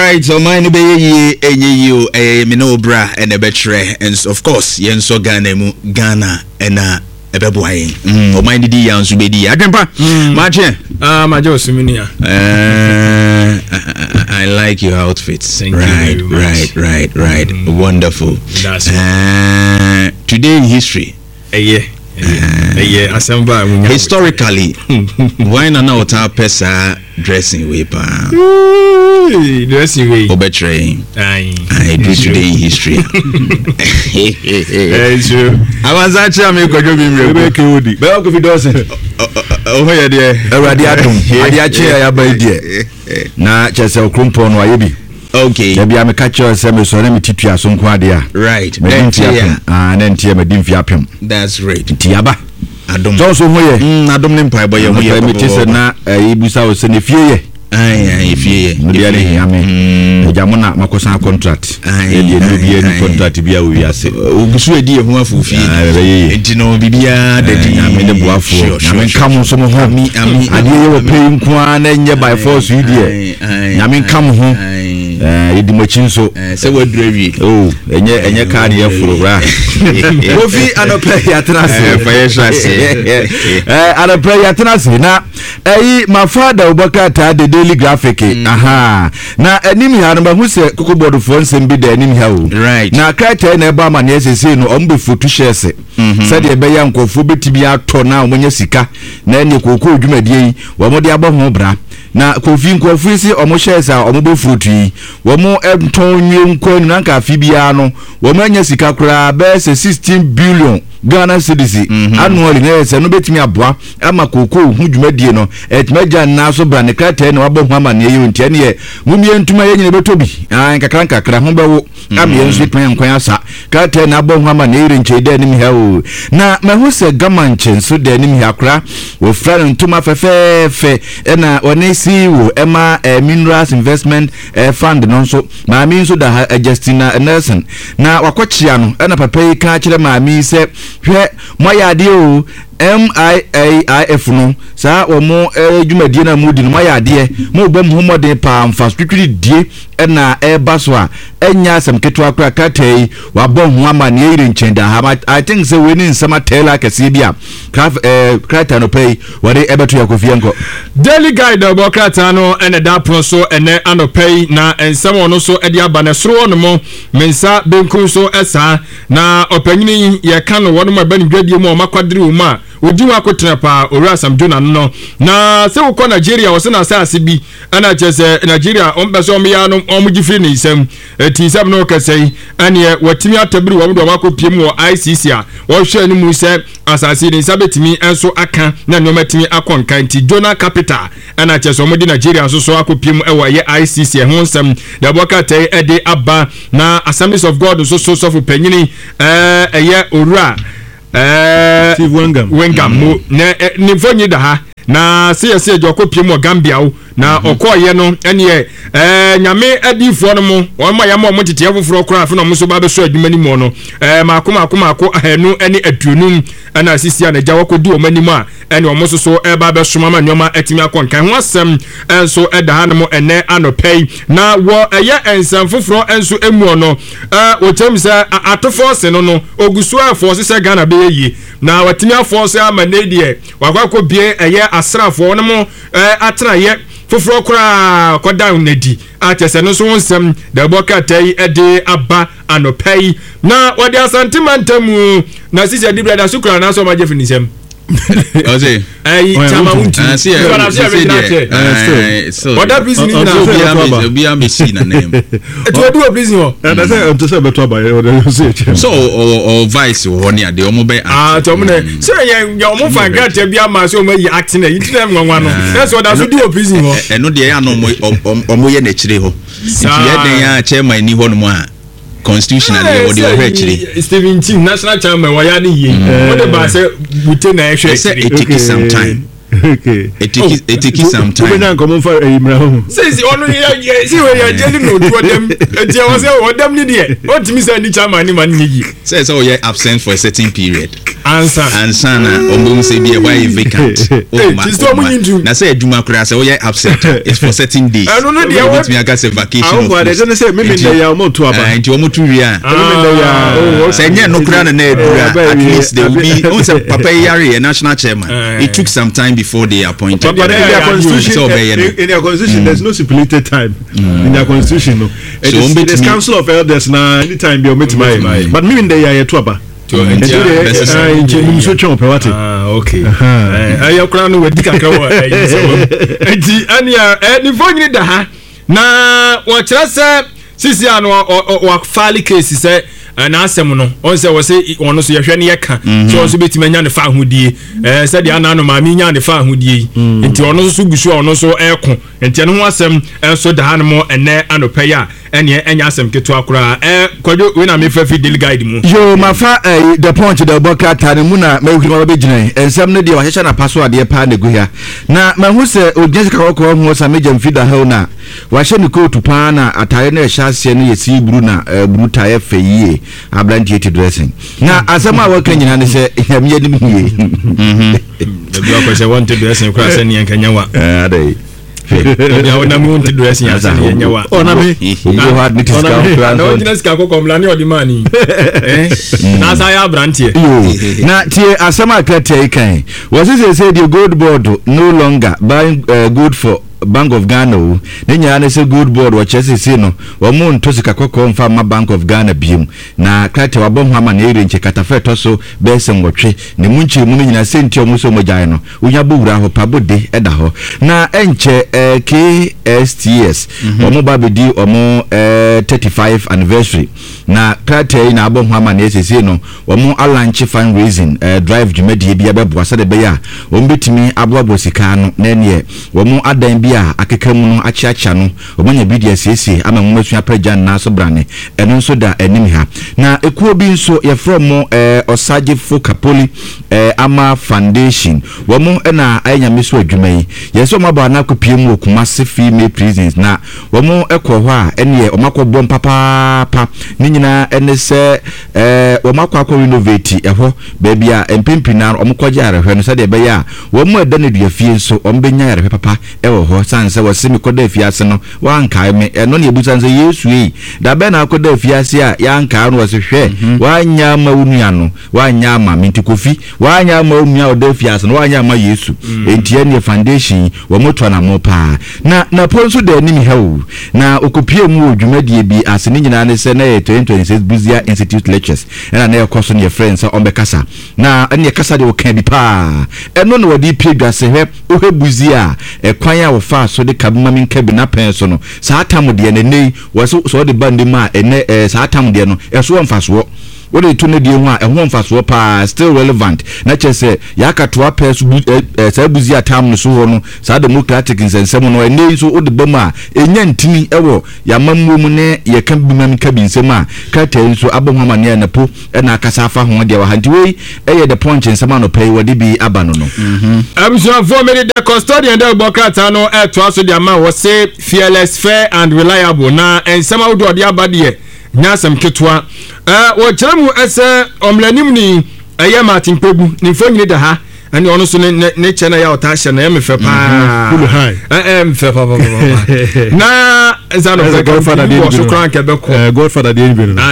right, so mine be you minobra and a betre, and of course, Yenso Ghana and Ebebuai. O mind the young Subedi. Adempa, Marche. My Joe Siminia. I like your outfits. Thank you. Right. Wonderful. That's today in history. Historically, why not our dressing way? Dressing way. Obetraying. I do today in history. I was actually going to okay. Maybe I'm a catcher, so let me teach you some quadia. Right. That's right. Tiaba. I don't know. So, I don't know. But you're not a Ibisa was in a few. If you Jamona Makosa contract. Contract to be a we are saying. Ugusuedi of one for Tino Bibia, the made the Buafu. I mean, come on, some of me. I did paying Kwan and by force, you dear. I mean, come home. It much so. Say what gravy. Oh, and your card here for Coffee and a prayer and a prayer tenacity. Now, my father, Obakata, the Daily Graphic. Aha. Now, enemy had who said Coco Board of Fonts and be the enemy. Right. Now, Kata and Obama, yes, say no, for to share. Said the Bayan Kofubi to be out now when you sika. Then you could do me, one more the above na Kofi Nkofisi omoshesa omobo fruity wo mo entonyu nkwananka fibiano wo manya sika kura be 16 billion Ghana cedis annually na se no betimi aboa ama koko hu dwumadie no etmeja na so bra ne krata na wabo hu ama ne ye ntia ne mumie ntuma ye nyine betobi nkakra ho bewo am ye nso twan nkwan asa krata na abo hu ama ne yire nche de nim ha o na mahu se gamanche nso de nim ha kra wo fra ntuma fefefe na one CEO Emma Minerals Investment Fund no so maami nso da Justina Nelson na wakochia no na papa yi ka kire maami se hwe moyade o MIAIF no sa omo dwumadie na mudi no moyade mo bom homode pa mfa twitwiri die na baso a enya asem keto akra katai wabon ho ama ne yire nchenda ha I think say we ni nsama tela kase bia krata no pay wade ebeto yakofie nko Daily Guide obokrata no ene da proso ene anopay na ensam ono so ede aba ne soro no mo mensa benku so esa na opanyini ye ka no wono ma bani dwadie mo makwadiri wo ma odi wa kotena pa ora samjona no na se wo ko Nigeria wo se na asase bi ana chese Nigeria ombeso omya no omugifiri ne isam tisam no kasei ane watimi atabiri wo do makopiem wo ICC a wo hwe ni mu se asase ni sabetimi enso aka na no matimi akonka nti Jonah Capital ana chese omudi Nigeria so akopiem ewo ye ICC ho nsam da bokata ede aba na Assemblies of God so for panyini eye owura Steve Wengam mo na nifonyi da ha na se jokopiem wo Gambia wo na okoye no ene nyame adifo no mo ma ya mo tete afoforo kora afa no mo so ba be so adwuma ni mo no makoma ahanu ene aduonum ana asisi na gya wakodi o mani mu a ene o mo so ba be soma ma nyoma atimi akonkan ho asem enso eda ha no mo ene anopei na wo eye ensam foforo enso emu no o tem se atofo se no ogusu afo se Ghana be yi na watimi afo se amanedie wakwakọ bie eye asrafo no mo atena ye foforo kora kodan nedi atese no so nsem da bokatai ede aba anopei na wode asantimantamu na sisi adibra da sukura na so maje finisem Oze chama unti so what that prison in na be am see na name to do a prison na say to say beto aba so or vice wo ne ade omo be to mo ne so ya omo fan grant bia ma so omo yi acting na yitina nwanwa no that's what that do a prison ho eno de ya no omo ye na chire ho ye den ya chairman ni ho no mo a constitutional or the already Stephen Team national chairman why are you what about say we take na it takes some time Okay. It takes some time. We na come for Imra. Says onu ye see we are jelly no to them. Enti I was say them ni there. What me say ni chairman ni man ni. Says oh you're absent for a certain period. Answer na ombum say be why vacant. Na say aduma kura say oh you're absent. It's for certain days. I don't know the what me aka say vacation. I don't say me dey ya mo to aba. Enti omo tu wi a. Say nye no kura na edura. At least they will be say papa yare national chairman. It took some time before they appointed. But in their constitution, there's no stipulated time in their constitution. No, it is council of elders now. Anytime they omit my. But me in the year to aba. Okay. I crown with Dikakawa. And if you need that, now what I said, Sisi or file cases na asem no on say was say ono so yehwe ne yeka so so betime nya ne fa ahodie say dia na no ma mi nya ne fa ahodie nti ono so gusu ono so eko nti ne ho asem so da han mo ene anopa ya ene enya asem keto akora kwadwo we na me fa fi daily guide mu yo ma fa the punch the boka tane mu na ma huri ma be gina ensem ne dia wa hyehyɛ na paso ade pa na guhia na ma hu se odinse ka kokko ho sa meja mfida ha na wa hye ne coat pa na atare na hye ase ne yesi buru na buru taye fa yie abrantiate dressing na asema wa kan nyina ne se nyamye nim hie the block was wanted dressing cross any nkanya wa adai ya wona me wanted dressing as any wa ona me go hard meet ska na wona ska ko komlani odi mani na sa ya abrantie na tie asema kratia kan was say the gold board no longer buying good for Bank of Ghana nenya na se good board wa chese no wa mu ntosika kokko mfa ma Bank of Ghana biem na krate wa bom hama na ere nche katafe to so be se nwotwe ne mu nche mu nyina senti omu so mojae no unya bowura ho pabode eda ho na enche KSTS omu babedi omu 35 anniversary na krate na abom hama na esese no omu alanche fundraising drive jumedi bia beboa se de be ya ombetimi aboabo sika no na ne omu adan bi akekamu no achiacha no obanya bidia siesie ama mmasu aprejan na so brane eno nso da anim ha na ekuo bi nso ye from Osaje Fokapoli ama foundation wo mo na ayanyame so adwuma yi yeso maba na kopiem okumase female prisons na wo mo ekọ ho a ene omakọ bom papa ni nyina ene se wo makọ renovate eho ba bia empimpi na omkọje arehwe no se de be ya wo mo eda na dua fie nso ombenya arehwe papa ewo ho sanse wasimi koda fiase no wankae me eno ne ebusanse Yesu yi da be na akoda fiase a yankae no wase hwe wanya ma unua no wanya ma mintikofi wanya ma unua oda fiase no wanya ma Yesu entie ne foundation wo moto na mo pa na ponso da nim hawo na okopie mu odwumadie bi asene nyina ne se na 2026 Buzia Institute lectures na ekoso ne friends on be kasa na ne kasa de okan bi pa eno no wadi pie dwase hwe ohwe Buzia ekwan ya fa so de kabuma min kabi na pen so no sa atam de ne nei wo so de bandi ma ene sa atam de no eso mfaso wo de to ne de ho a ehwo mfaso pa still relevant na chese ya katoa pe so sa Buzia tam no so ho no sa democratic nsensem no ene so wo de bama enya ntimi ewo ya mammu ne ye kabuma min kabi nsem a kata nso abonhama ne na po na akasa fa ho de wa hanti we eye the punch nsem no pay wo de bi aba no no so for me the custodian del bokata no to aso de ama wo say fearless, fair and reliable na ensem awdo de abade nyasem ketwa wo kyeremu ese omlanim ni eye Martin Pegu ni fonyini da ha ani ono so ne chena ya ota hye na ya mefe pa kulu high mefe pa na zano the godfather dey so kran ke be ko godfather dey be no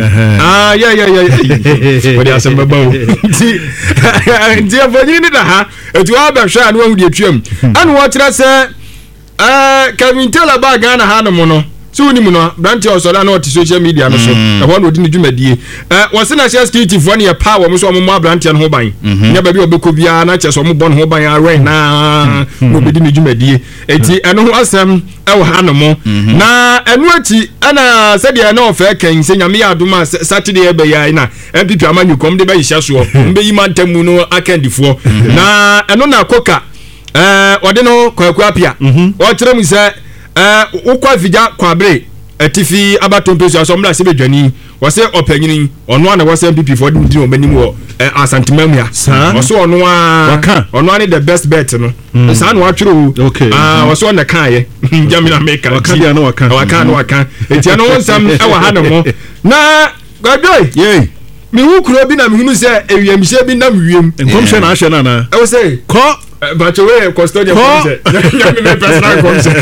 yeah what you say babawo nti fonyini da ha etu abehwe anu ahu de twam anu wo kire se Kevin Taylor ba Ghana ha no mo no so ni mu no branch osola na oti social media no so e ho no odi ni dwumadie wose na share security fo ne pa wo so mo branch no ho ban nya ba bi obeko bia na che so mo bon ho ban are na no bedi ni dwumadie enti eno ho asem e wo ha no mo na enu ati ana se de na ofa kan se nyame ya adoma Saturday e be ya na MPP amanyu kom de ba yihya so mbe yi mantamu no akandifo na eno na koka ode no kwaku apia o kire mu se ukwa fija kwabre atifi abatompesu asomla se bedwani wɔsɛ ɔpanyini ɔno ana wɔsɛ MPP for di no manim wɔ asantemam ya wɔsɛ ɔno ani the best bet no saa na watwere o wɔsɛ ɔna kaayɛ jamina meka waka enti no nsam ɛwɔ ha no mo na gadoi mi hu kuro bi na mi hunu sɛ ewiamhyɛ bi na wiem nkɔmhyɛ na ahyɛ nana ɛwɔ sɛ kɔ but we custodian say nyame me personal concern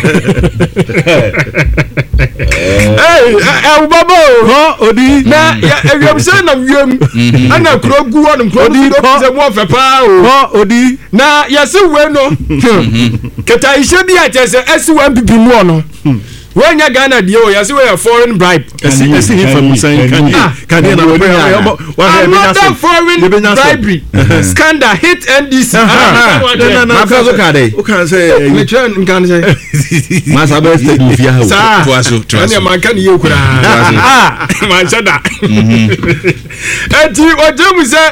babo ho odi na ewiem say na wiem ana kuro gu won kuro odi se mo fe pa o odi na yesi we no keta ishe bi a chese esi wan pipi mu no when you Ghana deal, you see a foreign bribe. See him from saying, another foreign bribery scandal hit NDC. Who can say? Masa best if you have. Sir, man can you could man said that. And what you say?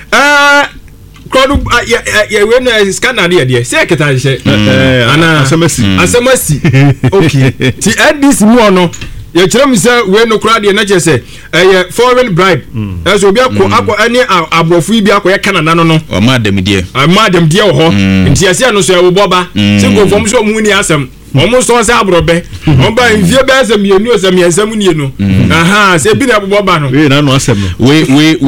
When scanner there, secretary say, Anna Asamasi. Okay. The NDC no. You tell me say we no crowd na je say foreign bribe. As obi akọ any abofu bi akọ Canada no. O madam die. Madam die ho. Nti ase no so e wo boba. Se go fom so mu ni asem. Omo so say abrobe. Omba nfie be asem yenu asem yensam ni no. Aha, se bi na boba no. We na no asem. We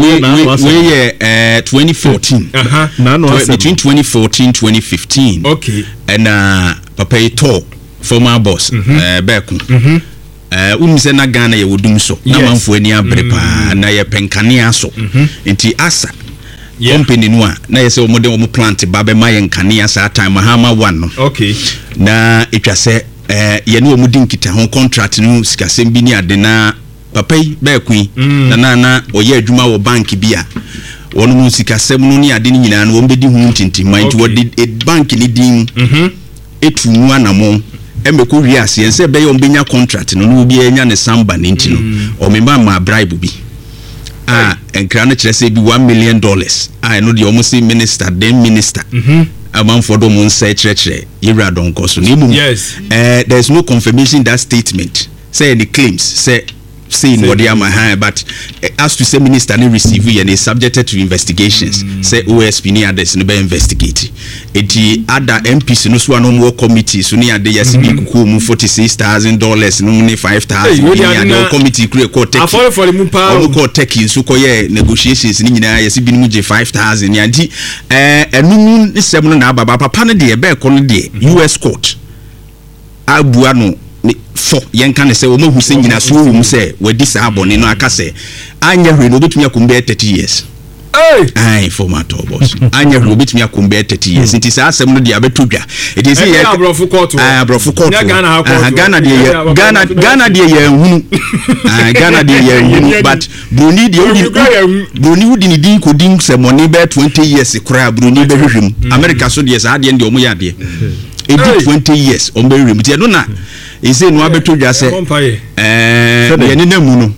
2014. Between 2014 2015. Okay. And Papa talk former boss Beku. Unse na Ghana ye wodum so na manfo ani abre pa na ye penkane aso nti asa company no a na ye se omode omo plant ba be ma ye nkane asa time Mahama 1 no okay na etwa se ye ne omudi nkita ho contract no sikasem bi ni ade na papa yi Beku na oye adwuma wo bank bi a wono mu sikasem no ni ade ni nyina no ombedi hu ntintima nti wo bank ni din etu mu anamo emeko riase ense be yo mbenya contract no no bi enya ne samba ne ntino o me ma bribe bi enkra no kire se bi $1 million no de omo se minister then minister among for do mun say kire yira don koso ni mum there is no confirmation that statement say the claims say in what they are but as to say minister ne receive and is subjected to investigations say OSP ni others no be investigate eti other MPs no so no more committee so ni ade yasi bi kuku mu $46,000 no ni $5,000 ni ade committee create court take court take so koye negotiations ni nyina yasi bi mu je $5,000 ni anti enu ni sem no na baba papa no de be ko no de US court abua no for yenka ne se o mahu se nyina so wo mu se wadi sa abone no aka se anya hwe no betumi akombe 30 years ai former boss anya hwe betumi akombe 30 years nti sa asem no de abetodwa eti se ye abrofu court Ghana de ye hunu Ghana de ye hunu but Bruni udi ni din ko din se money be 20 years kra Bruni be hwehwem America so de sa de omo ya de 20 years on be remit no na ise no abetodwa se ye ni namu no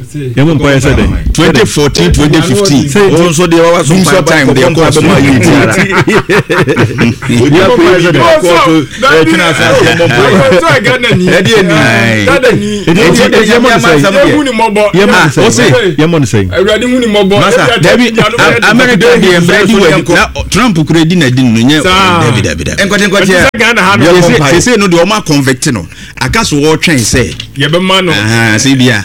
2014 2015 on so de wa so time de ko so Trump credit na din no nye David say no de o ma convict no akaso wo twen say ye be ma no say bia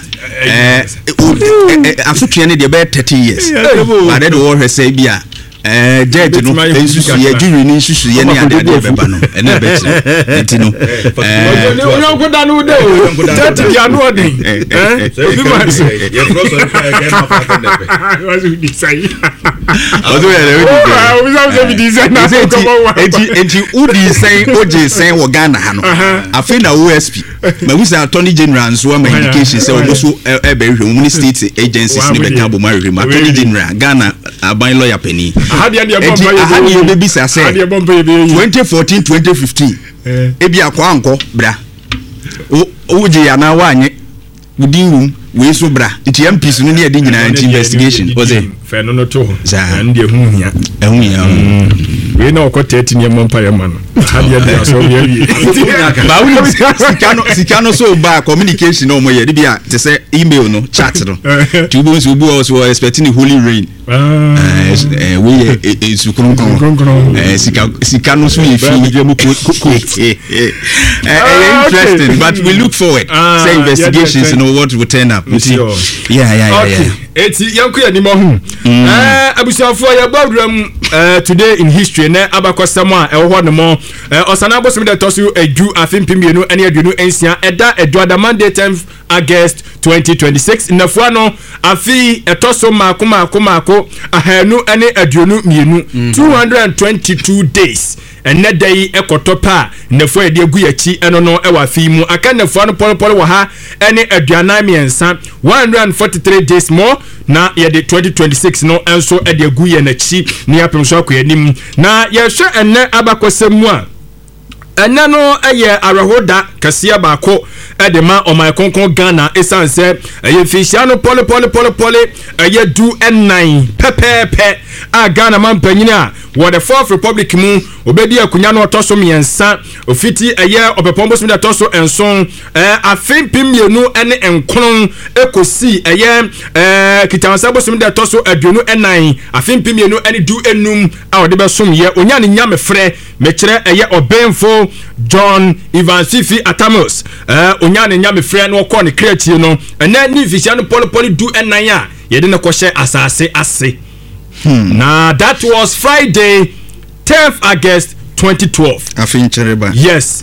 asutwe ne de be 30 years but they do wo say bia judge no ensusu ye jury ni ensusu ye ni ade be ba no ene be ti no onyo ko da no de o judge ya no odin obi ma say ye process get ma fa de be was we say odo ye we say we design na enti udi say oje say wo Ghana ha no afi na OSP ma we say attorney general nso ma indication say obo so e be hwe mu state agencies ni be ka bo ma hwe ma attorney general Ghana aban lawyer pani ahadi be bisa say 2014 2015 ebi akwa anko bra oje ya na wanye udinwum we so bra nti MPs no ne ade nyina investigation was it fe no to za ndi ehun hia we na okọ 30 ne mo mpaye ma no hadia dia so we awie ba we sikano so ba communication no mo ye bia te say email no chat no tubo so bu also expecting holy rain we sikano so ye fi interesting but we look forward say investigations you know what will turn up yeah eti yanku ya ni mo hu abusiafo ya gbadram today in history na abakosam a ewo no mo osana bosom de tosu edu afimpimienu ene aduenu ensia eda eduada Monday 10th August 2026 nafua no afi etoso mako ahanu ene aduenu mienu 222 days ene day ekotopa nafua de egu yachi eno no ewa afi mu aka nafua no polo wa ha ene aduana miensa 143 days more na ye de 2026 no enso e de egu ye na chi ni apemso akoyanim na ye hwe ene abakosemu a ene no eye arahoda kasia baako edema omai konkon Ghana esanse eye fishia no pole eye du n9 pepepe a Ghana man panyina wo the fourth republic mu obedi akunya no otoso miensa ofiti eye obepombo so toso enson afimpimienu ene enkron ekosi eye kitawansa bosom de toso aduonu n9 afimpimienu ene du enum a ode besom ye onya ne nyame frɛ mekire eye obenfo John Ivan Fifi Atamos onya ne nyame frɛ no kɔ ne kreatie no ene ni fishia no pole du n9 a yede ne kɔhye asase ase na that was Friday 10th August 2012 afinchereba yes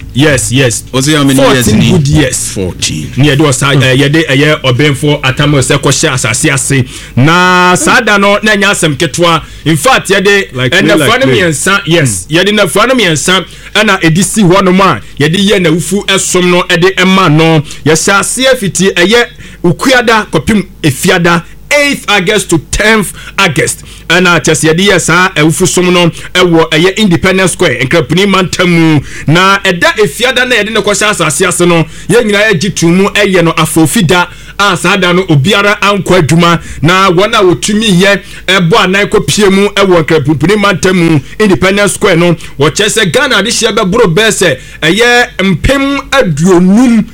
was how many years in good years 14 near do sa yede eye obenfo atamo se kɔhye asase ase na sada no na nya asem ketwa in fact yede and the funny miensa yes yede na funny miensa ana edisi hono ma yede ye na ufu esom no ede ema no ye sase afiti eye ukuada kopim efiada 8th August to 10th August ana chesiade yesa ewufu som no ewo eye Independence Square enkrapuni mantamu na eda efiada na yede ne kwasha asase ase no ye nyina agitumu eye no afofida asada no obiara ankwa adwuma na wona wotumi ye ebo anan kopiemu ewo enkrapuni mantamu Independence Square no wo chese Ghana de hye be bro bese eye mpem aduonum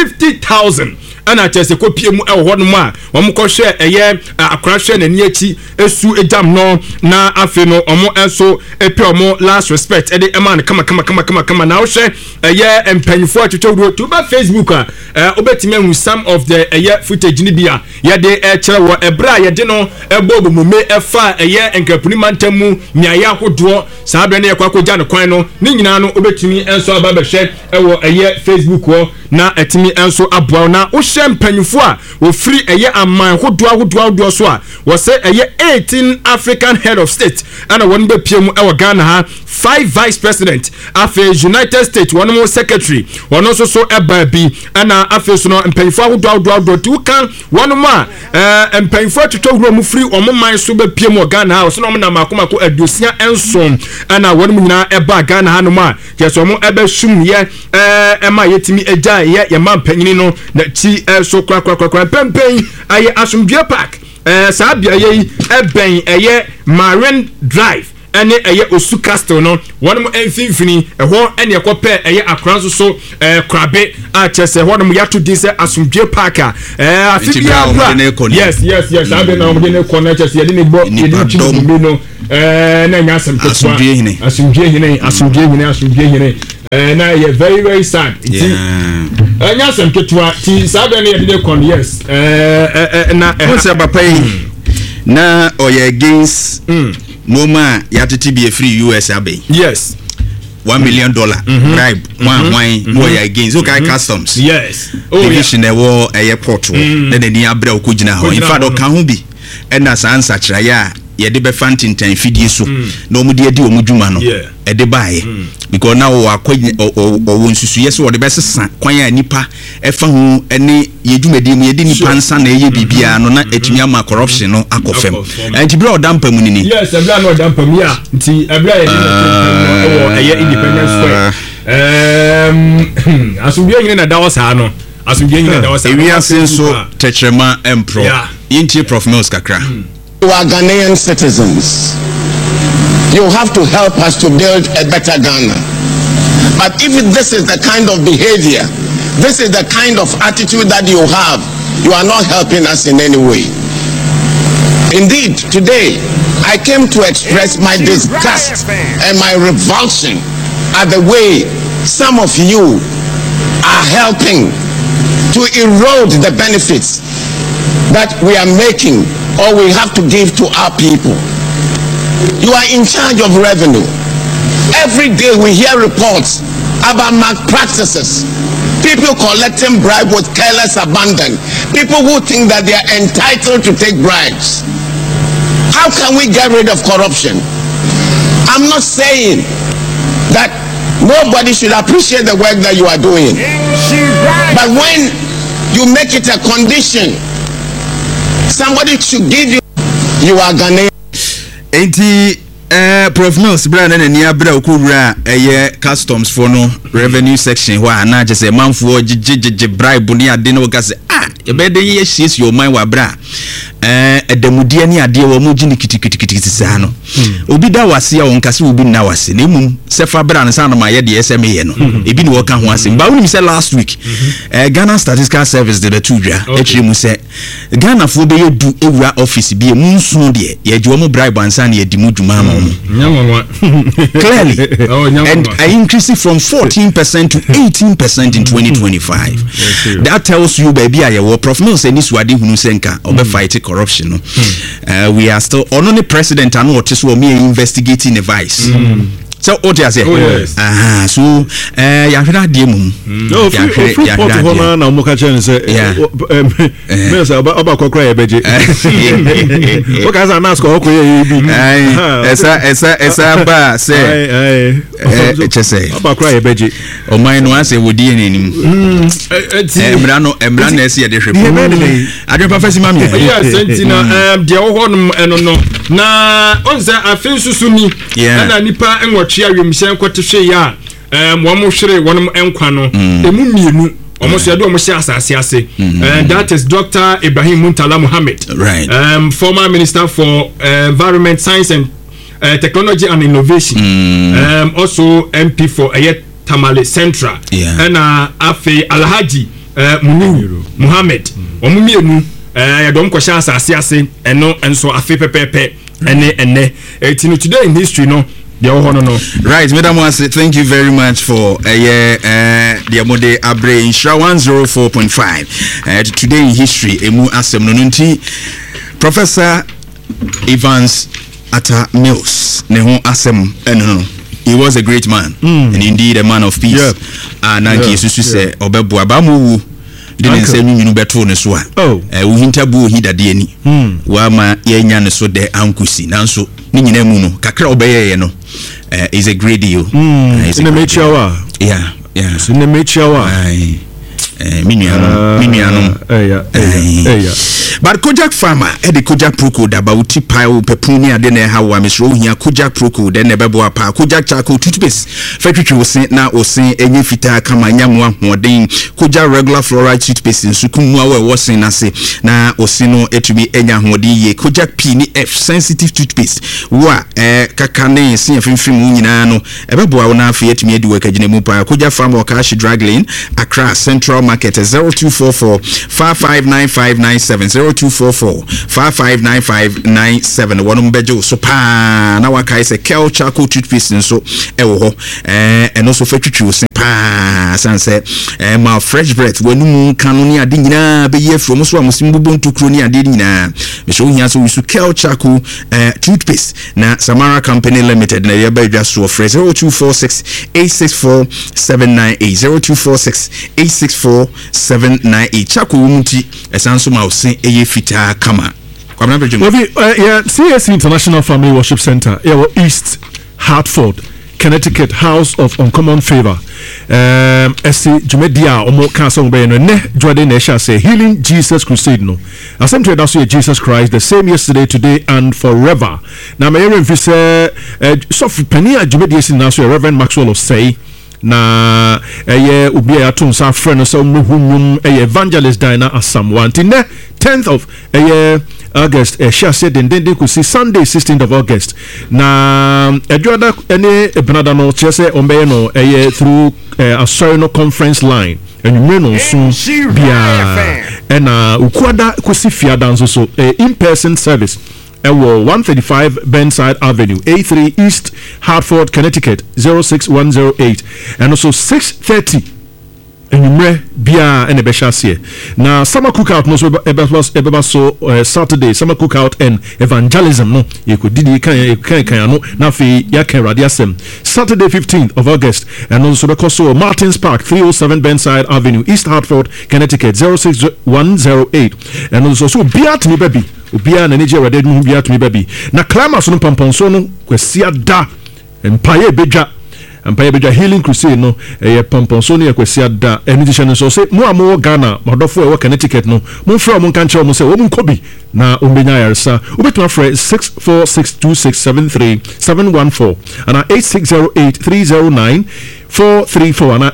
50,000 ana chese kopiemu ewo hono ma wo mkɔhwɛ eye akorahwɛ na ni achi esu ejam no na afi no omo enso epe omo last respect ede eman kama na wo hwɛ eye empanyfo atwetwo to ba Facebook a obetime hu some of the eye footage ni bia ye de kyerɛ wo ebra ye de no ebobo mume efa eye enkapuni mantamu miaya hodo saa bɛ ne ye kwakogya ne kwan no ni nyina no obetumi enso aba bɛhwɛ ewo eye Facebook wo na etimi enso aboa na wo mpanyufo a ofiri eye aman hodoa so a wo se eye 18 African head of state ana won be piemu e wo Ghana ha 5 vice president afi United States won mo secretary won so eba bi ana afi so no mpanyufo hodoa tu kan won mo a mpanyufo twetwo mu firi omo man so be piemu Ghana ha so no na makomako adosia enson ana won mu nyina eba Ghana ha no ma yeso mo eba shum ye ema yetimi eja ye man panyini no na chi so kwa pempen aye Asumdue Park sabia ye eben eye Marine Drive ene eye Osu Castle no wonum emfinfini eho ene ekope eye Akran so krabe a chese wonum yato din se Asumdue Park afibia yes abe na omde ne kona chese yede ne bo yede chimu no na nya asem ketwa Asumdue hine na ye very sad nya sem ketwa ti sabe na yede kon yes na what's up pay na oye against moma yatiti be free US abe yes $1 million bribe one no oye against okay customs yes division e wo airport wo na ni abra okugina ho in fact o kan ho bi e na sansa kira ya ye de be fantintan fidie so na omu de edi omu dwuma no e de bae because now o nsusu yes o de be sesa kwan ya nipa e fa ho ene ye dwumadi mu ye de nipa nsa na ye bibia no na etumi ama corruption no akofem enti bra odampa mu ni yes ebra no odampa mu ya nti ebra ye eye Independence Square Asumdue nyine na dawo saa no Asumdue nyine dawo saa we are so tetrema empro yinti Prof Mills kakra to our Ghanaian citizens. you have to help us to build a better Ghana. But if this is the kind of behavior, this is the kind of attitude that you have, you are not helping us in any way. Indeed, today, I came to express my disgust and my revulsion at the way some of you are helping to erode the benefits that we are making or we have to give to our people. You are in charge of revenue. Every day we hear reports about malpractices. People collecting bribes with careless abandon. People who think that they are entitled to take bribes. How can we get rid of corruption? I'm not saying that nobody should appreciate the work that you are doing. But when you make it a condition, somebody should give you are Ghanaian. Prof Mills brand na ni abra okura customs for no revenue section wa na je say manfo jijiji bribe ni ade na oga say e be de ye shies your mind wa bra edamudie ni ade wo mu gini kitikiti sa no obi da wase a won kase obi na wase na mum sefa bra na sa na ma ye de SMA ye no ebi ni wo ka ho ase ba woni say last week Ghana Statistical Service de two dra etri mu say Ghana fo be ye du ewura office bi e mu nso de ye je wo mu bribe ansa na ye di mu duma ma clearly and I increased it from 14% to 18% in 2025. That tells you baby I will Prof Mills say this wadi hunu senka obe fight corruption. We are still on the president and what is me investigating a vice. So what you say? So ya hwena de mum. No, free port hona na mo ka chen say me say oba kokra ye beje. O ka say na ask ko ye bi. Esa ba say che say oba kokra ye beje. O man no ase wodi enim. Emra no ese ye de hwepo. Adwen professor mami. Yes, sentina de wo honum eno no. Na onse afin susuni na nipa enwo chia wemhyɛn kwatehwe ya mo hwere wonom enkwa no emu mienu omoso yado omohye asase ase that is Dr. Ibrahim Muntala Mohammed, right. Former Minister for Environment, Science and Technology and Innovation, also MP for Tamale Central, and Afe Alhaji Muniru Mohammed omu mienu yadom kwahye asase ase eno enso afe pepepe ene today in history no. Right, Madam Wase, thank you very much for the Amode Abre Insha 104.5. Today in history, emu asem no nti Professor Evans Atta Mills ne ho asem eno. He was a great man and indeed a man of peace. Nanki susu se obebo abamu didn't say me no beto ne so a. We hintabu hi dade ani. Wa ma yenya ne so de ankusi nanso ni nyina mu no kakra obeye no. Is a great deal. In the Mechawa. Yeah. In the Mechawa. But Kojak farmer, the Kojak Proko, Dabauti Pile, Pepunia, then how Miss Rohia, Kojak Proko, then Nebeboa Pa, Kojak Charcoal toothpaste. Fetri was sent now or saying any fita Kamanyamwa, Moding, Kojak regular fluoride toothpaste in Sukumwa was saying I say, na Osino, it to be Enya Hodi, Kojak PNF sensitive toothpaste. Wa, Kakane, Sin Film Munino, Ebeboa, na Fiat me do a Kajinemupa, Kojak farm or Kashi Drag Lane, Accra Central Market 0244 559597 0244 559597 one bejo so pa na waka is a kel charcoal toothpaste so ewo and also fetwitwi so pa sanse ma fresh breath wanu kanoni ade nyina be ye from so amusimbu bontu kroni ade nyina me so hia so wisu kel charcoal toothpaste na Samara Company Limited na ye ba dwa so fresh 0246 864 798 0246 864 798 charcoal munti esanso ma osin eye fita kama CSC International Family Worship Center East Hartford, Connecticut, House of Uncommon Favor. Esi Jumedia omo kanso be no ne Jordan Nesha say Healing Jesus Crusade no. Asem to that's Jesus Christ the same yesterday, today and forever. Now my reverend say so Penia Jumedia sin now Reverend Maxwell say na ubi aton sa friend so muhunum evangelist Dina Asam 10th of August share said then could see Sunday 16th of August na eduada any benada no chese ombe no through a sorry conference line and no soon bia and ukwada kusi fiada so in-person service 135 Burnside Avenue, A3 East Hartford, Connecticut 06108, and also 6:30. Enyumre bia ene beshasie na summer cookout no so ebe so Saturday summer cookout and evangelism no you could didi kan no na fi ya kan radio asem Saturday 15th of August and also because so Martins Park 307 Burnside Avenue East Hartford Connecticut 06108 and also so bia tini baby bia na nije radio mu bia tini baby na climax no pamponso no kwesi da empaye beja Empire Beja Healing Crusade no Pomponsoni Equesia da Edition so say mo amo Ghana modofo e Connecticut no mo fra mo kan che mo say wo mo kobi na ombenya yarsa ubetuma fra 6462673 and 8608309434 and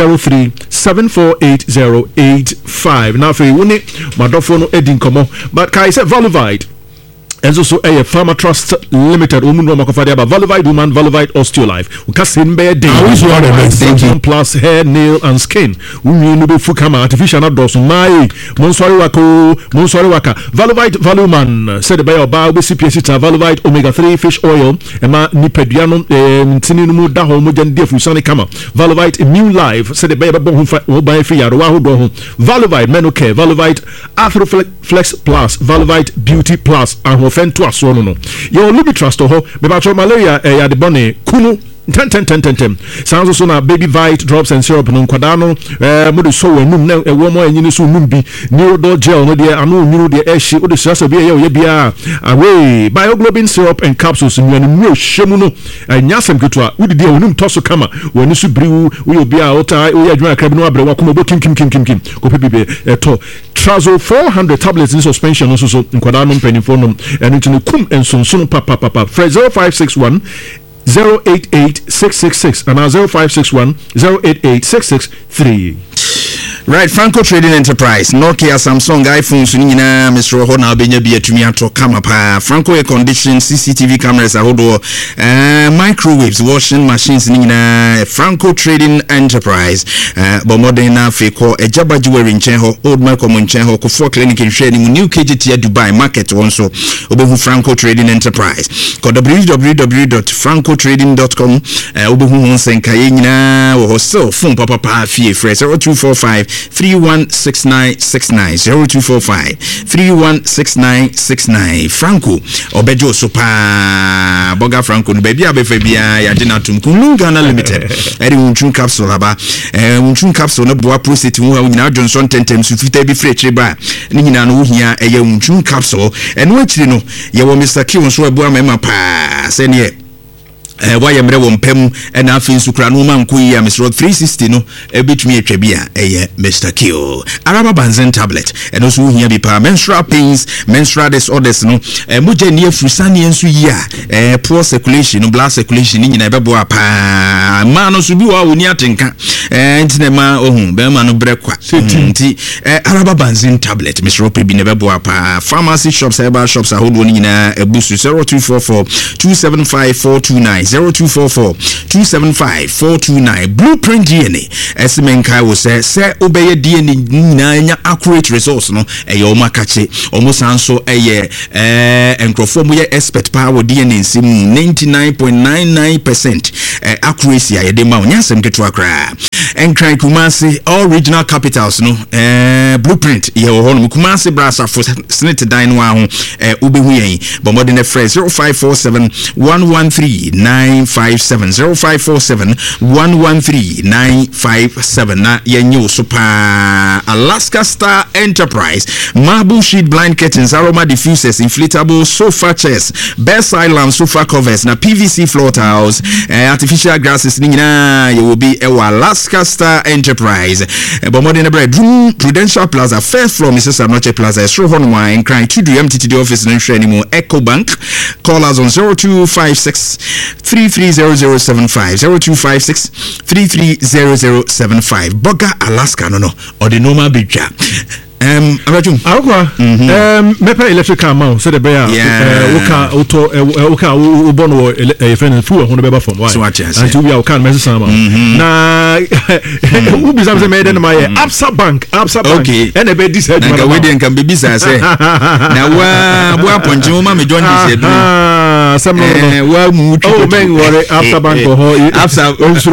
8603748085 now for woni modofo no edin komo but kai say Valuvite and also a Pharma Trust Limited Umuno Makofadi about Valuvite Woman, Valuvite Osteolife. Ukasin Bear Day. Plus hair, nail, and skin. Unubu Fukama, artificial outdoors. My Monswari Waka. Valuvite Valuman said by Oba CPS Valuvite Omega 3 fish oil. Emma Nipediano Tinimu Daho Mujan Dear Fusani Kama. Valuvite Immune Life said by Oba Fia Wahu Dohu. Valuvite Menocare. Valuvite Arthroflex Plus. Valuvite Beauty Plus. And fento aso no yo lubi trust ho be ba malaria ya de bone kunu 10 sounds so na baby vite drops and syrup no kwada no mo de so wanum na ewo mo anyini so num bi neurodol gel no de anu nyuru de ehye o de so be ye bia away bioglobin syrup and capsules nyu no hwemu no nyasem ketwa wudi de onum toso kama woni so briwu wo bia ota wo adwuma krab no abre wa kuma bo kim ko pepe to Trazo 400 tablets in suspension also so nkwada no mpanifo no and into kum ensonson papa 0561 088666 and 0561 088663. Right, Franco Trading Enterprise, Nokia, Samsung, iPhone, Sunina, Mr. Hona, Benya, Tumiato, Kamapa, Franco air condition, CCTV cameras, Ahodo, microwaves, washing machines, Nina, Franco Trading Enterprise, Bomodena, Feko, Ejaba Jewelry in Chenho, Old Malcolm in Chenho, Kufo Clinic in Trading, New KGT Dubai Market, also, Obehu Franco Trading Enterprise. Go www.francotrading.com, Obehu Senkayina, or so, phone Papa Fee, 0245 316969 0245 316969 Franco Obejo Sopa Boga Franco baby abefebia ya dina tumkunu Ghana Limited eri unchun capsule aba unchun capsule no boa prostate mu nyina Johnson tentem su fita bi frechire ba ni nyina no hia eye unchun capsule eno akiri no ye wo Mr. Kiwon so eboa mema pa se ne why mre wo mpem na afin sukra no man ko ya Mr. 360 no ebetumi atwa bia Mr. Kill Araba Banzen tablet and also here be pa menstrual pains menstrual disorders no moja ni afusane enso yi a poor circulation no blood circulation ni nyina ebebo apa ma no so bi wa woni atenka ntine ma ohun be ma no brekwa nti Araba Banzen tablet Mr. Ope bi ne bebo apa pharmacy shops herbal shops ahodo ni nyina ebusu 0244 275429 0244-275-429 Blueprint DNA Esimenkai will say obey DNA nina accurate results no eyo makache almost answer encroform expert power DNA sim 99.99% accuracy ya de ma onyasem ketwa kra enkran Kumasi all regional capitals no Blueprint ye ho no Kumasi brasa for senate dan no ho obehu yen bomode ne fresh 0547 113 957 0547 113 957 na yenyo super Alaska Star Enterprise marble sheet blind curtains aroma diffusers inflatable sofa chairs best island sofa covers na PVC floor tiles artificial grasses nyina you will be Alaska Star Enterprise bomodern bedroom Prudential Plaza first floor Mrs. Anoche Plaza Strohon wine crying to the MTTD office no anymore Echo Bank call us on 0256 330075 0256 330075 Boga Alaska no or the normal bidja Abajum mepa electric car mount so the bear woka ubono friend fu ho no beba from why and we are can message sama na who be some made na my Absa Bank okay and e be this head na we dey can be bisa say na wa ponje mo ma me join this edu some wa mu oh men worry Absa Bank ho Absa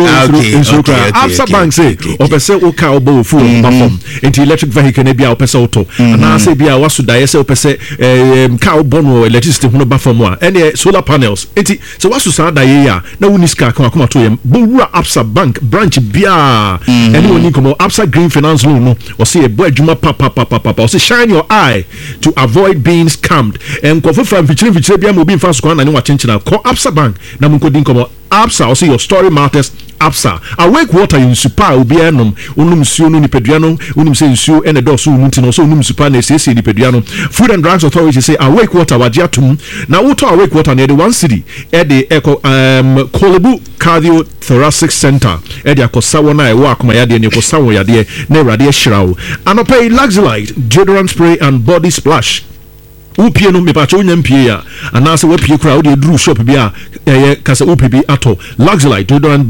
Absa Bank say o pese woka obo fu perform into electric vehicle na bia o pese auto na say bia waso dae say o pese car bono electricity ho no ba from wa any solar panels enti so waso sa dae ya na woni ska kan akoma to yem bowura Absa Bank branch bia any woni komo Absa Green Finance Loan no o say e bo adwuma papa o say shine your eye to avoid being scammed and ko for vichire bia mo bi mfa so kan na ne wa chenchina ko Absa Bank na mo ko din komo Absa, also your story matters. Absa, awake water in super ubianum, unum suo no nipeduano, unum say suo and a dosu unutino, so unum super ne say nipeduano. Food and Drugs Authority say awake water wajiatum. Now water awake water near the one city at the Echo Kolebu Cardiothoracic Center. At the Kosawana walk my yadi and Yokosawa yadi ne radia shrau. And pay Luxelite, deodorant spray and body splash. Upie no mepacho nyampie ya anase wapie kra wo de dru shop bia kasa upibi ato Luxelite deodorant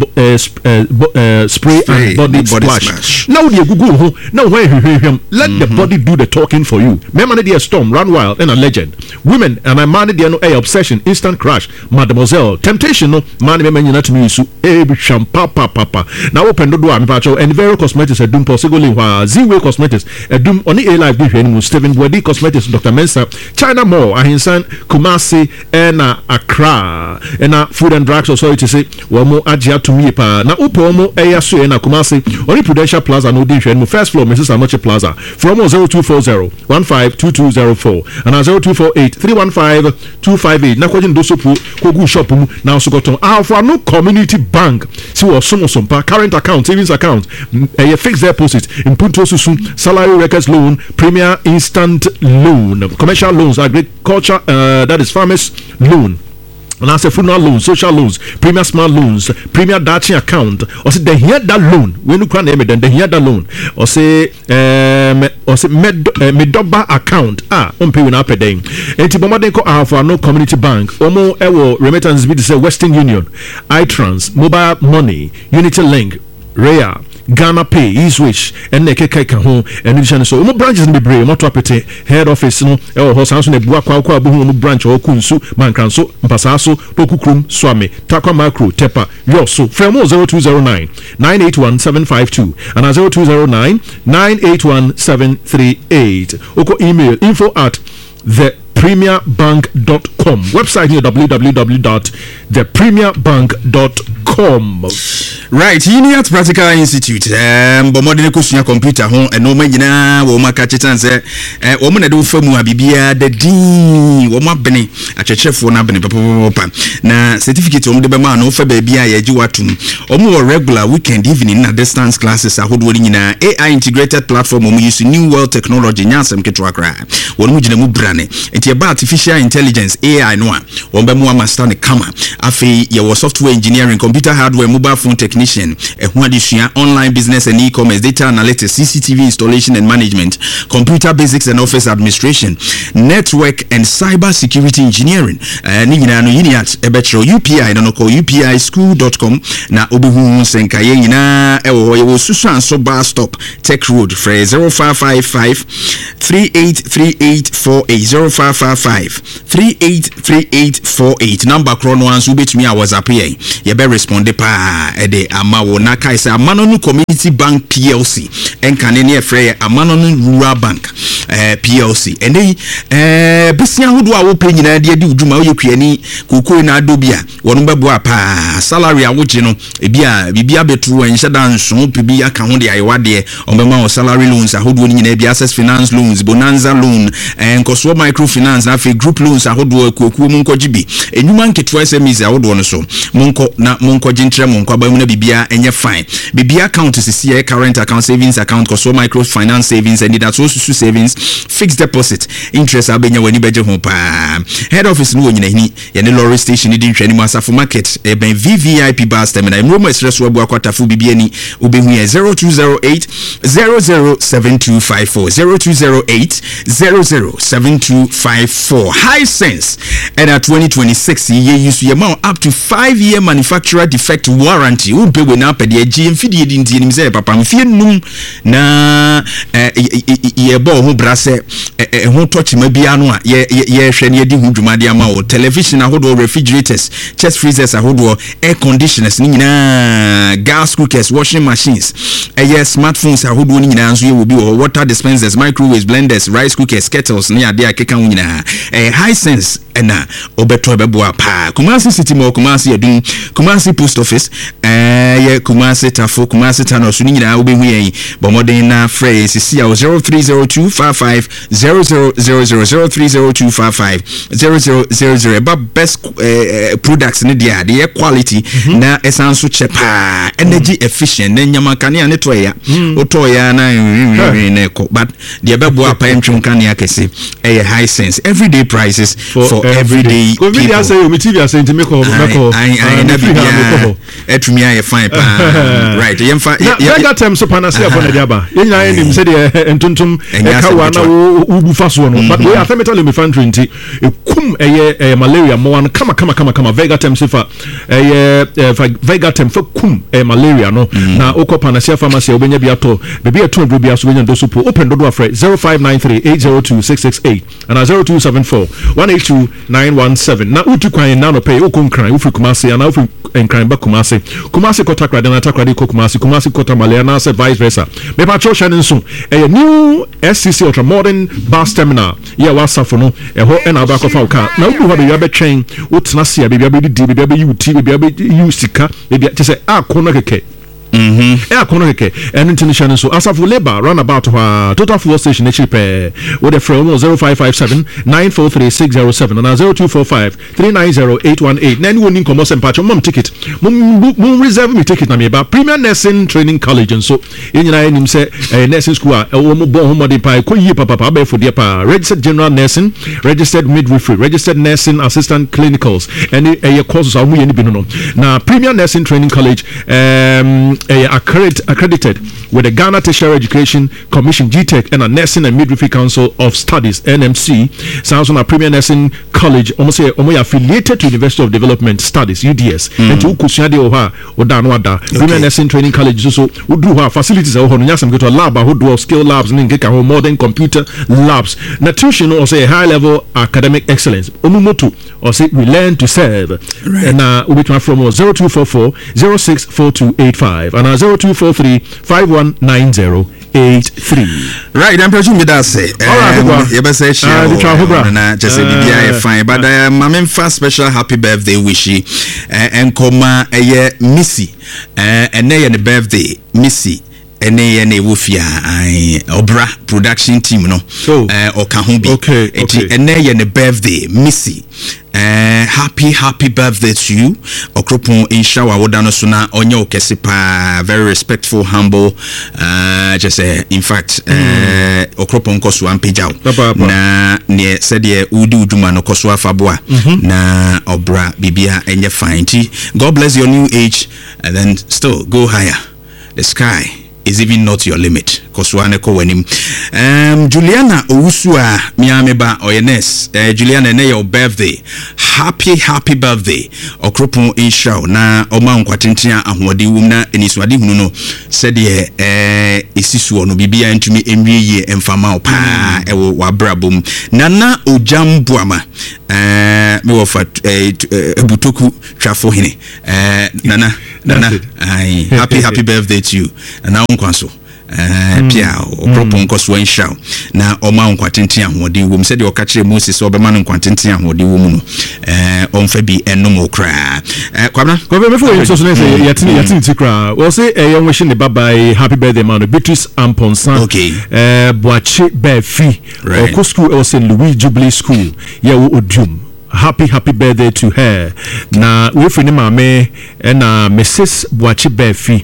spray and body splash now de gugu ho now when let the body do the talking for you me man dey storm run wild and a legend women and I man dey no obsession instant crash mademoiselle temptation no man me nyina to me su bi champa papa now open do am mepacho and Vero Cosmetics edum possible wa Z-Way Cosmetics edum oni a live bi hwenu Stephen Body Cosmetics Dr. Mensa China Mall, Ahinsan, Kumasi, and Accra, and Food and Drugs Authority say, Wamo Ajia to me pa. Na Upomo, Ayasu, and Kumasi, only Prudential Plaza, no different. First floor, Mrs. Amoche Plaza, from 0240-152204, and 0248-315-258. Na kwajin dosopu, kogu shopu, na usukoton. For no community bank, si wa somo sompa, current account, savings account, fixed deposit, input susun, salary records loan, premier instant loan, commercial loans, agriculture, that is farmers loan. And I say funeral loans, social loans, premier smart loans, premier dachi account, or say they hear that loan. When you can't then they hear that loan. Or say Medoba account. Pay when I pay them. And Tibomadenko for no community bank. Omo ewo remittance be say Western Union, iTrans, Mobile Money, Unity Link, Raya, Ghana Pay, Eastwish, and Nekeka ho, and Nishan. So, no branches in the brain, not apete, head office, no, or Hosansu, Buakwa, Buhu branch, or Kunsu, Mankanso, Pasaso, Pokukrum, Swami, Takwa Macro, Tepa, Yoso, Fremo 0209 981 752, and 0209 981 738. Oko email info@thepremierbank.com. Website here www.thepremierbank.com. Right, Uniat Practical Institute. Bomodene kusua computer ho eno manyina wo maka chetan se wo mo na de famu abibia de din wo mabene achechefo na bene papa na certificate wo de be ma no fa ba bia ya ji watum wo regular weekend evening na distance classes ahodo nyina AI integrated platform wo use new world technology nyasem ketwa kra wo no gina mu brane enti ba artificial intelligence AI no a wo be mu master ne kama afi ye wo software engineering computer hardware mobile phone technician online business and e-commerce data analytics CCTV installation and management computer basics and office administration network and cyber security engineering ni nyina no Uniat ebetro UPI no call upischool.com na obehu senkaye nyina ewo ye susu anso bar stop tech road for 0555 383848 383848 number chrono ans ubetumi a WhatsApp ye be respond pa ede amawo na kai say Amanonu Community Bank PLC enkane ne efre Amanonu Rural Bank PLC ene besia hodo a wo pe nyina de adi udwuma wo yekuani kokoi na adobia wono bebo apa salary a woje no bibia betu enhye danso pibi aka ho de ayewade ombema wo salary loans ahodo nyina bi access finance loans bonanza loan enkoso microfinance finance na fe group loans ahodo akuakuo mu nkɔgye bi enwuma nketewa SMEs ahodo no so monko na monko gintre monko abamu na bibia enye fine bibia account sisi current account savings account koso microfinance savings and that also savings fixed deposit interest abenya wani beje ho pa head office no nyina hini ye ne lorry station ni dinhwani mu asafo market ben VVIP bus terminal Mromo express wo akwatafu bibia ni obehu ye 0208 007254 0208 007254 high sense and at 2026 ye use ye up to 5-year manufacturer defect warranty ube we na pede agi mfidi edinti nim say papa mfie num na ye bo ho brase ho touch ma bia no a ye hwe ne edi hu dwumade ama wo television ahodo refrigerators chest freezers ahodo air conditioners ni nyina gas cookers washing machines smartphones ahodo ni nyina nso ye wo bi wo water dispensers microwaves blenders rice cookers kettles ni ade akeka hu nyina high sense na obeto beboa pa Kumasi City Mall Kumasi Edun Kumasi Post Office ye Kumasi Tafo Kumasi Tano so nyina obehu yen bomoden na phrase sia 03025500000302550000 ba best products ne dia the quality na esanso chepa energy efficient na nyamakane ne toya otoya na ne ko but the beboa pa entwon kane akese high sense everyday prices for everyday people. Covid say you TV say to make I etumi aye fine pa right yemfa Vega term so panasia for Nadiaba yenya enim say the entuntum ekawa na ubu faso no but we are metal me fan 20 ekum malaria mo wan kama Vega term so fa Vega term for kum malaria no na okọ panasia pharmacy obenya bi ato bebi eto bro bi aso benya do supo open do afre 0593802668 and 0274182917 na utu kwan na no pay okonkran ufi Kumasi ana ufi enkran ba Kumasi kotakra na takra de Kumasi kota Malaya na se vice versa me pa chosha nso new SCC ultra modern bus terminal ya wasafo no ho na aba kofa uka na ubu ha be ya be twen utena sia be ya be di be ya be uti be ya be usika be ya tese akono keke akono keke and international so asafo labor roundabout total fuel station cheap with the from 0557 943607 and 0245390818 na anyone come some patch mom ticket mom reserve me ticket na me ba Premier Nursing Training College and so enyina enim say nursing school wo mo bo homody pa ko yi papa ba for dia pa registered general nursing registered midwifery registered nursing assistant clinicals and courses are mu ye ni bi no na Premier Nursing Training College accredited with the Ghana Tertiary Education Commission GTEC and a Nursing and Midwifery Council of Studies NMC. Sounds on a Premier Nursing College almost affiliated to University of Development Studies UDS and to Kusiade Oha Odanwada Premier Nursing Training College so who do have facilities or nyasam go to a lab who do skill labs and get modern computer labs nutrition or say high level academic excellence omumoto or say we learn to serve and which one from 0244 064285 and 0243519083. Right, I'm presuming that say. You better say na just be fine. But my first special happy birthday wish and koma Missy and the birthday Missy. Ene wofia Obra production team no Okahubi okay ene ne birthday Missy happy birthday to you okropon inshallah wodano so na onye okese pa very respectful humble just in fact okropon koso ampejaw na ne said ye udi uduma no koso afaboa na Obra bibia enye fine. God bless your new age and then still go higher. The sky is even not your limit. Koswane ko wanim. Juliana Owusua miameba oyenes. Juliana ne your birthday. Happy birthday. Okropon inshallah na oma nkwatentia ahwode wum na eniswade hunu no said ye esisu ono bibia ntumi emwie emfama opa ewo wabrabom. Nana Ojambuama me wofa ebutoku twafo hene. Nana happy birthday to you. And now nkwanso pia propo nko so nhira na oma nkwatenten ahoden wom se de okakire Moses obema no nkwatenten ahoden wom no onfa bi enom okra kwabna before you so say yatin tikra we say young wishing the bye happy birthday man Beatrice Amponsan Boachi Befi or school or St. Louis Jubilee School Odum. Happy birthday to her. Na we free mama and Mrs. Boachi Befi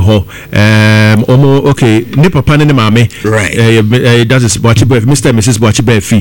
okay ni papa ni mama right that is Boachi Befi Mr. and Mrs. Boachi Befi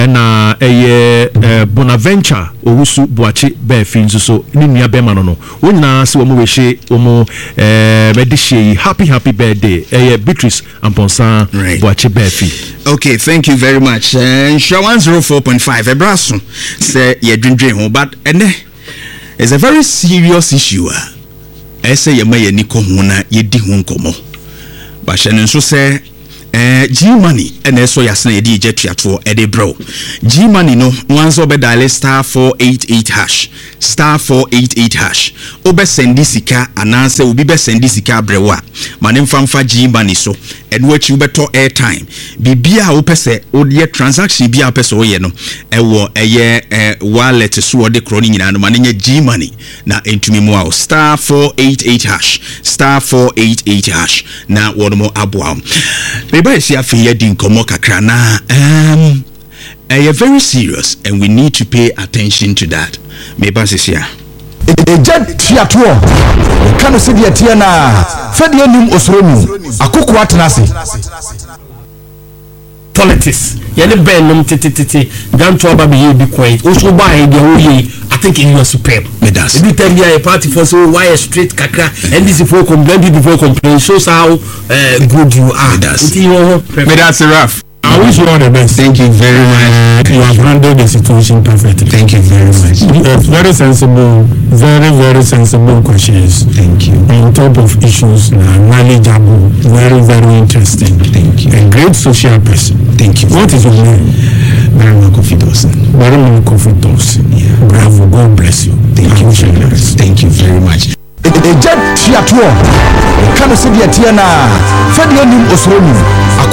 and Bonaventure Owusu Boachi Befi so ni nua be ma no wonyina se wo mo we hye wo mo medishe happy birthday Beatrice Amponsan Boachi Befi. Okay, thank you very much. Show 104.5 Ebraso say ye dwendwen ho but it's a very serious issue. Say ye may ni ko ho na ye di ho nkomo. Ba hye nso say G money and so yasna ye di jetuato e de bro. G money no once obe dial *488#. *488#. Obe sendi sika ananse obi be sendi sika brewa. Mane mfamfa G money so and what you better airtime. Bibia opese odie transaction bia opese oye no. Ewo eye wallet so de kroni nyina no mane G money na entumi mu a *488#. *488#. Na wono aboa. Eba esi afi din komo kakra na very serious and we need to pay attention to that. Meba sesia Ejad tiato kanu se dia tia na fadi anim osromu akoko atenase politics yele ben nom tititi ganto aba be ye bi coin oso ba e dia wo ye I think he was superb. Medas. Every time you are a party for so why straight kakra and this before complain before complain shows how good you are. Medas Seraph. I wish you all the best. Thank you very much. You have handled the situation perfectly. Thank you very much. Very sensible, very sensible questions. Thank you. On top of issues, knowledgeable, very interesting. Thank you. A great social person. Thank you. What is your name? Barima Kofi Dawson. Yeah. Bravo. God bless you. Thank you very much. Thank you very much. Ejad tiato kanu se dia tia na fadi anim osromu